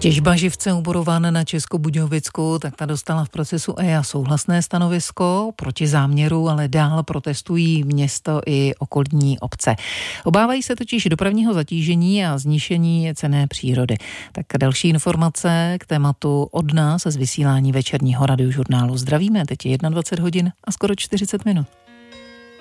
Těžba živce u Borovan na Českobudějovicku, tak ta dostala v procesu EIA souhlasné stanovisko proti záměru, ale dál protestují město i okolní obce. Obávají se totiž dopravního zatížení a zničení cenné přírody. Tak další informace k tématu od nás z vysílání večerního radiožurnálu. Zdravíme, teď je 21 hodin a skoro 40 minut.